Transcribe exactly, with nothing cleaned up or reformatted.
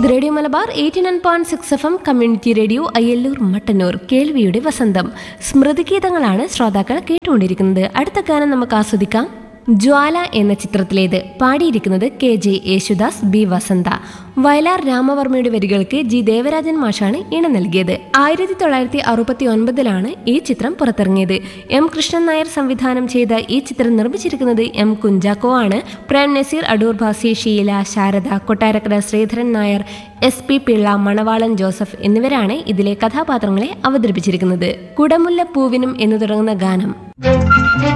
Radio Malabar eighty nine point six F M community radio Ayyallur Mattannur കേൾവിയുടെ വസന്തം. സ്മൃതിഗീതങ്ങളാണ് ശ്രോതാക്കൾ കേട്ടുകൊണ്ടിരിക്കുന്നത്. അടുത്ത ഗാനം നമുക്ക് ആസ്വദിക്കാം. ജ്വാല എന്ന ചിത്രത്തിലേത്. പാടിയിരിക്കുന്നത് കെ ജെ യേശുദാസ്, ബി വസന്ത. വയലാർ രാമവർമ്മയുടെ വരികൾക്ക് ജി ദേവരാജൻ മാഷാണ് ഈണം നൽകിയത്. ആയിരത്തി തൊള്ളായിരത്തി അറുപത്തി ഒൻപതിലാണ് ഈ ചിത്രം പുറത്തിറങ്ങിയത്. എം കൃഷ്ണൻ നായർ സംവിധാനം ചെയ്ത ഈ ചിത്രം നിർമ്മിച്ചിരിക്കുന്നത് എം കുഞ്ചാക്കോ ആണ്. പ്രേം നസീർ, അടൂർ ഭാസി, ഷീല, ശാരദ, കൊട്ടാരക്കര ശ്രീധരൻ നായർ, എസ് പി പിള്ള, മണവാളൻ ജോസഫ് എന്നിവരാണ് ഇതിലെ കഥാപാത്രങ്ങളെ അവതരിപ്പിച്ചിരിക്കുന്നത്. കുടമുല്ല പൂവിനും എന്ന് തുടങ്ങുന്ന ഗാനം